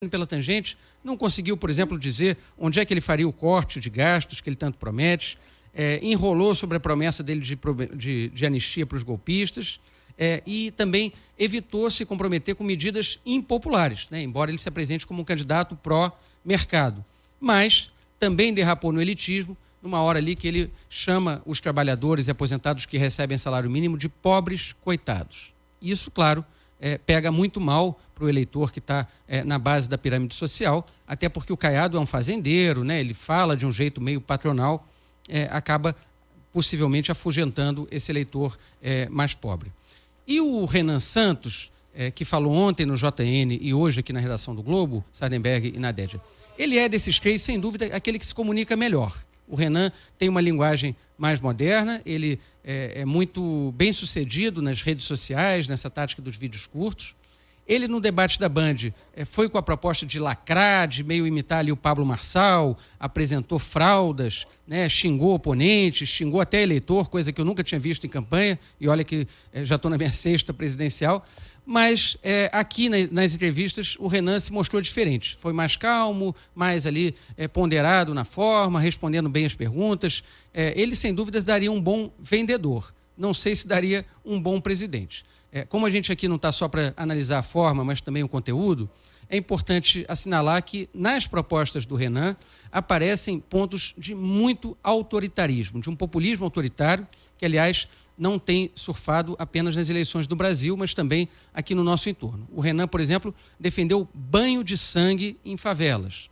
pela tangente, não conseguiu, por exemplo, dizer onde é que ele faria o corte de gastos que ele tanto promete, enrolou sobre a promessa dele de anistia para os golpistas, e também evitou se comprometer com medidas impopulares, né? Embora ele se apresente como um candidato pró-mercado. Mas também derrapou no elitismo, numa hora ali que ele chama os trabalhadores e aposentados que recebem salário mínimo de pobres coitados. Isso, claro, pega muito mal para o eleitor que está na base da pirâmide social, até porque o Caiado é um fazendeiro, né? Ele fala de um jeito meio patronal, acaba possivelmente afugentando esse eleitor mais pobre. E o Renan Santos, que falou ontem no JN e hoje aqui na redação do Globo, Sardenberg e Nadédia, ele é desses três, sem dúvida, aquele que se comunica melhor. O Renan tem uma linguagem mais moderna, ele é muito bem sucedido nas redes sociais, nessa tática dos vídeos curtos. Ele, no debate da Band, foi com a proposta de lacrar, de meio imitar ali o Pablo Marçal, apresentou fraudas, né, xingou oponentes, xingou até eleitor, coisa que eu nunca tinha visto em campanha, e olha que já estou na minha sexta presidencial. Mas aqui nas entrevistas o Renan se mostrou diferente. Foi mais calmo, mais ali ponderado na forma, respondendo bem as perguntas. Ele, sem dúvidas, daria um bom vendedor. Não sei se daria um bom presidente. Como a gente aqui não está só para analisar a forma, mas também o conteúdo, é importante assinalar que nas propostas do Renan aparecem pontos de muito autoritarismo, de um populismo autoritário, que, aliás, não tem surfado apenas nas eleições do Brasil, mas também aqui no nosso entorno. O Renan, por exemplo, defendeu banho de sangue em favelas.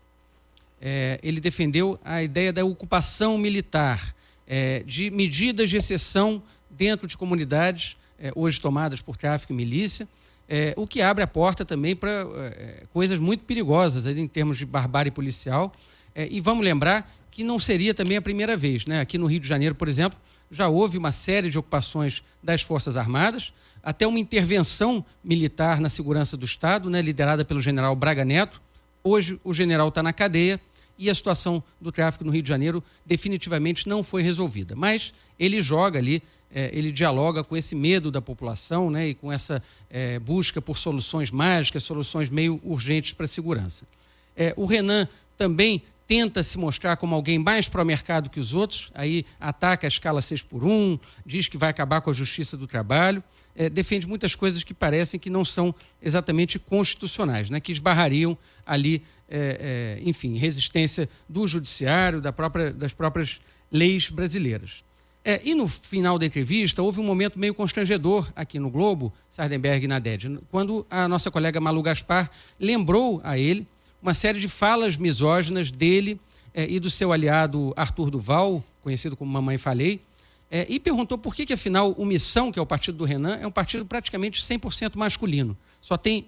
Ele defendeu a ideia da ocupação militar, de medidas de exceção dentro de comunidades, hoje tomadas por tráfico e milícia, o que abre a porta também para coisas muito perigosas ali, em termos de barbárie policial. E vamos lembrar que não seria também a primeira vez, né? Aqui no Rio de Janeiro, por exemplo, já houve uma série de ocupações das Forças Armadas, até uma intervenção militar na segurança do Estado, né, liderada pelo general Braga Neto. Hoje o general está na cadeia e a situação do tráfico no Rio de Janeiro definitivamente não foi resolvida. Mas ele joga ali, ele dialoga com esse medo da população, né, e com essa busca por soluções mágicas, soluções meio urgentes para a segurança. O Renan também tenta se mostrar como alguém mais pró-mercado que os outros, aí ataca a escala 6x1, diz que vai acabar com a justiça do trabalho, defende muitas coisas que parecem que não são exatamente constitucionais, né, que esbarrariam ali, enfim, resistência do judiciário, das próprias leis brasileiras. E no final da entrevista houve um momento meio constrangedor aqui no Globo, Sardenberg e Nadédia, quando a nossa colega Malu Gaspar lembrou a ele uma série de falas misóginas dele e do seu aliado Arthur Duval, conhecido como Mamãe Falei, e perguntou por que, afinal, o Missão, que é o partido do Renan, é um partido praticamente 100% masculino. Só tem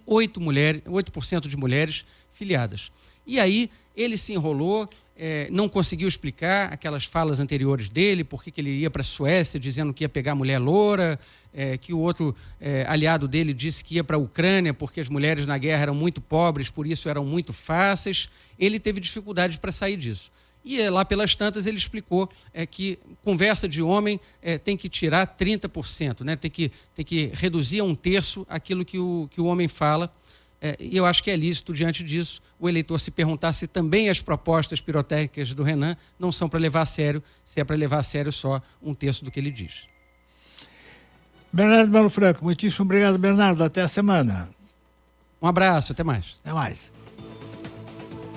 8% de mulheres filiadas. E aí ele se enrolou, não conseguiu explicar aquelas falas anteriores dele, por que ele ia para a Suécia dizendo que ia pegar mulher loura, que o outro aliado dele disse que ia para a Ucrânia porque as mulheres na guerra eram muito pobres, por isso eram muito fáceis. Ele teve dificuldade para sair disso. E lá pelas tantas ele explicou que conversa de homem tem que tirar 30%, né? Tem que reduzir a 1/3 aquilo que o homem fala. E eu acho que é lícito, diante disso, o eleitor se perguntar se também as propostas pirotécnicas do Renan não são para levar a sério, se é para levar a sério só 1/3 do que ele diz. Bernardo Melo Franco, muitíssimo obrigado, Bernardo. Até a semana. Um abraço, até mais. Até mais.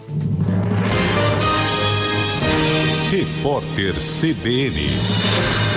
Repórter CBN.